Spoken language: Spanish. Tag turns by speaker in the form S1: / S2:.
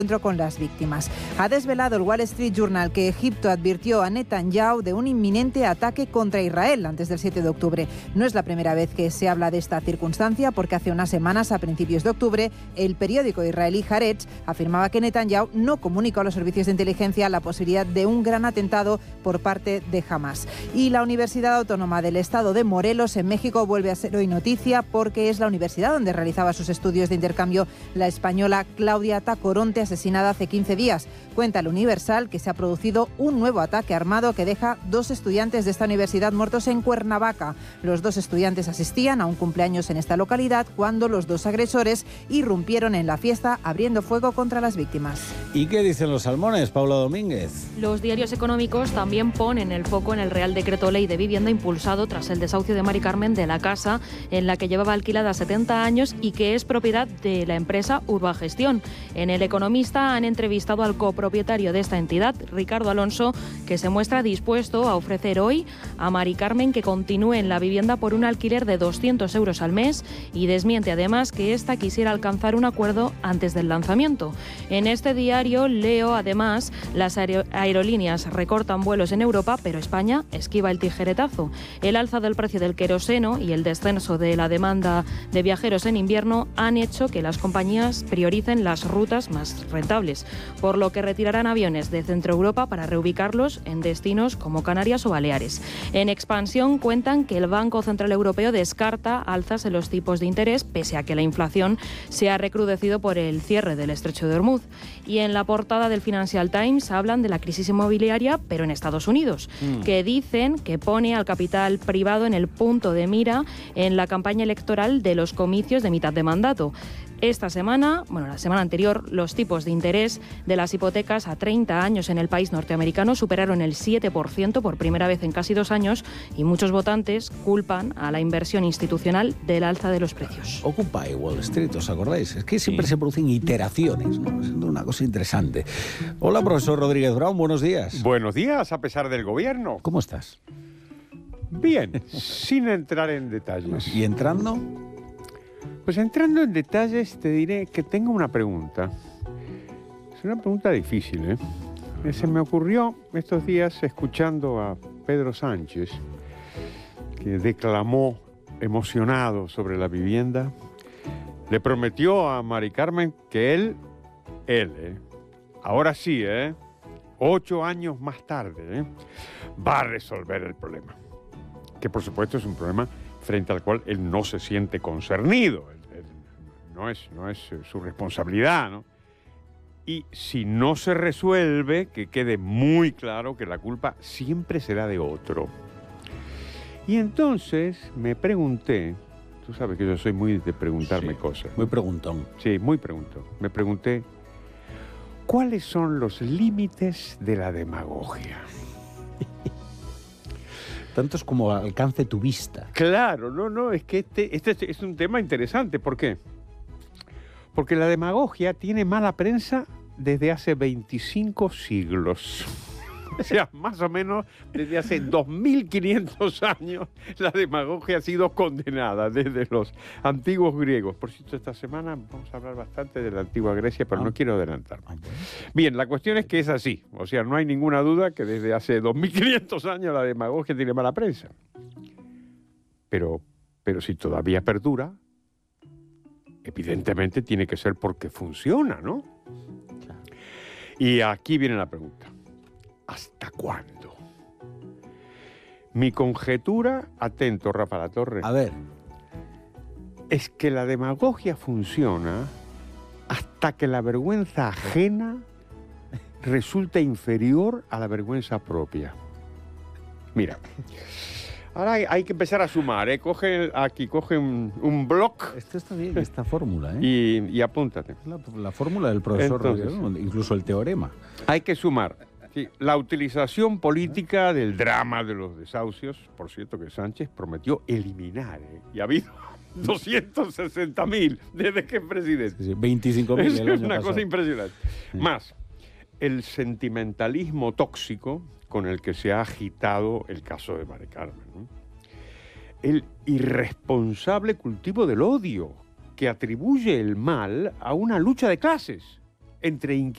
S1: con las víctimas. Ha desvelado el Wall Street Journal que Egipto advirtió a Netanyahu de un inminente ataque contra Israel antes del 7 de octubre. No es la primera vez que se habla de esta circunstancia, porque hace unas semanas, a principios de octubre, el periódico israelí Haaretz afirmaba que Netanyahu no comunicó a los servicios de inteligencia la posibilidad de un gran atentado por parte de Hamás. Y la Universidad Autónoma del Estado de Morelos, en México, vuelve a ser hoy noticia, porque es la universidad donde realizaba sus estudios de intercambio la española Claudia Tacoronte, asesinada hace 15 días. Cuenta el Universal que se ha producido un nuevo ataque armado que deja 2 estudiantes de esta universidad muertos en Cuernavaca. Los 2 estudiantes asistían a un cumpleaños en esta localidad cuando los 2 agresores irrumpieron en la fiesta abriendo fuego contra las víctimas.
S2: ¿Y qué dicen los salmones, Paula Domínguez?
S3: Los diarios económicos también ponen el foco en el Real Decreto Ley de Vivienda impulsado tras el desahucio de Mari Carmen de la casa en la que llevaba alquilada 70 años y que es propiedad de la empresa Urbagestión. En El Economista han entrevistado al copropietario de esta entidad, Ricardo Alonso, que se muestra dispuesto a ofrecer hoy a Mari Carmen que continúe en la vivienda por un alquiler de 200 euros al mes, y desmiente además que ésta quisiera alcanzar un acuerdo antes del lanzamiento. En este diario leo además: las aerolíneas recortan vuelos en Europa, pero España esquiva el tijeretazo. El alza del precio del queroseno y el descenso de la demanda de viajeros en invierno han hecho que las compañías prioricen las rutas más rentables, por lo que retirarán aviones de Centro Europa para reubicarlos en destinos como Canarias o Baleares. En Expansión cuentan que el Banco Central Europeo descarta alzas en los tipos de interés, pese a que la inflación se ha recrudecido por el cierre del Estrecho de Hormuz. Y en la portada del Financial Times hablan de la crisis inmobiliaria, pero en Estados Unidos, que dicen que pone al capital privado en el punto de mira en la campaña electoral de los comicios de mitad de mandato. Esta semana, la semana anterior, los tipos de interés de las hipotecas a 30 años en el país norteamericano superaron el 7% por primera vez en casi 2 años, y muchos votantes culpan a la inversión institucional del alza de los precios.
S2: Occupy Wall Street, ¿os acordáis? Es que siempre se producen iteraciones, ¿no? Es una cosa interesante. Hola, profesor Rodríguez Brown, buenos días.
S4: Buenos días, a pesar del gobierno.
S2: ¿Cómo estás?
S4: Bien, sin entrar en detalles.
S2: ¿Y entrando?
S4: Pues entrando en detalles te diré que tengo una pregunta. Es una pregunta difícil, ¿eh? Se me ocurrió estos días escuchando a Pedro Sánchez, que declamó emocionado sobre la vivienda. Le prometió a Mari Carmen que él, ahora sí, 8 años más tarde, va a resolver el problema. Que por supuesto es un problema frente al cual él no se siente concernido. No es su responsabilidad, ¿no? Y si no se resuelve, que quede muy claro que la culpa siempre será de otro. Y entonces me pregunté, tú sabes que yo soy muy de preguntarme cosas.
S2: Muy preguntón.
S4: Sí, muy preguntón. Me pregunté, ¿cuáles son los límites de la demagogia?
S2: Tantos como alcance tu vista.
S4: Claro, es que este es un tema interesante. ¿Por qué? Porque la demagogia tiene mala prensa desde hace 25 siglos. O sea, más o menos desde hace 2500 años la demagogia ha sido condenada desde los antiguos griegos. Por cierto, esta semana vamos a hablar bastante de la antigua Grecia, pero no quiero adelantarme. Bien, la cuestión es que es así. O sea, no hay ninguna duda que desde hace 2500 años la demagogia tiene mala prensa. Pero si todavía perdura, evidentemente tiene que ser porque funciona, ¿no? Y aquí viene la pregunta. ¿Hasta cuándo? Mi conjetura, atento, Rafa Latorre.
S2: A ver.
S4: Es que la demagogia funciona hasta que la vergüenza ajena resulta inferior a la vergüenza propia. Mira, ahora hay que empezar a sumar, ¿eh? Coge un bloc.
S2: Esto está bien, esta fórmula, ¿eh?
S4: Y apúntate.
S2: La fórmula del profesor
S4: Entonces,
S2: Rodríguez, incluso el teorema.
S4: Hay que sumar. Sí, la utilización política del drama de los desahucios, por cierto que Sánchez prometió eliminar, y ha habido 260.000 desde que es presidente.
S2: Sí, 25.000 el año
S4: Es una
S2: pasado.
S4: cosa impresionante.
S2: Sí.
S4: Más, el sentimentalismo tóxico con el que se ha agitado el caso de Mari Carmen, ¿no? El irresponsable cultivo del odio que atribuye el mal a una lucha de clases entre